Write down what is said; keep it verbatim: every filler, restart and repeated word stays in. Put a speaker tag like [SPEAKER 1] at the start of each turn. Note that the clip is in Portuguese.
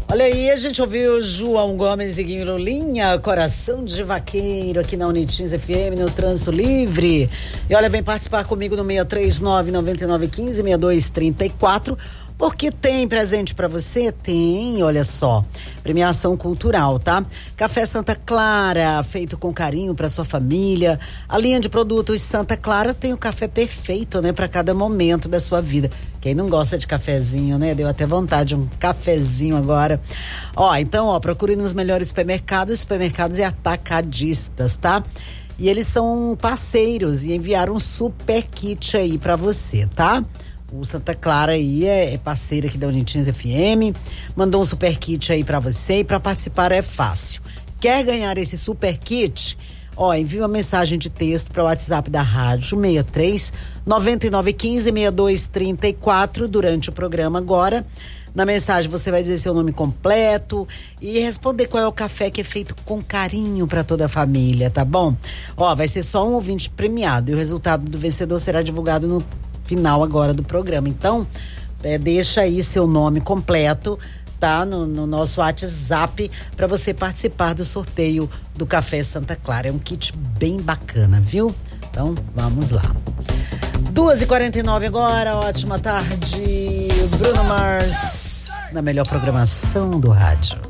[SPEAKER 1] Olha aí, a gente ouviu João Gomes e Guinho Lulinha, Coração de Vaqueiro, aqui na Unitins F M, no Trânsito Livre. E olha, vem participar comigo no seis três nove, nove nove um cinco, seis dois três quatro, porque tem presente pra você? Tem, olha só. Premiação cultural, tá? Café Santa Clara, feito com carinho pra sua família. A linha de produtos Santa Clara tem o café perfeito, né? Pra cada momento da sua vida. Quem não gosta de cafezinho, né? Deu até vontade, um cafezinho agora. Ó, então, ó, procure nos melhores supermercados, supermercados e atacadistas, tá? E eles são parceiros e enviaram um super kit aí pra você, tá? O Santa Clara aí é, é parceiro aqui da Unitins F M, mandou um super kit aí pra você e pra participar é fácil. Quer ganhar esse super kit? Ó, envia uma mensagem de texto para o WhatsApp da rádio seis três nove nove um cinco, seis dois três quatro durante o programa agora. Na mensagem você vai dizer seu nome completo e responder qual é o café que é feito com carinho para toda a família, tá bom? Ó, vai ser só um ouvinte premiado e o resultado do vencedor será divulgado no final agora do programa. Então, é, deixa aí seu nome completo, tá? No, no nosso WhatsApp para você participar do sorteio do Café Santa Clara. É um kit bem bacana, viu? Então, vamos lá. duas e quarenta e nove agora, ótima tarde. Bruno Mars, na melhor programação do rádio.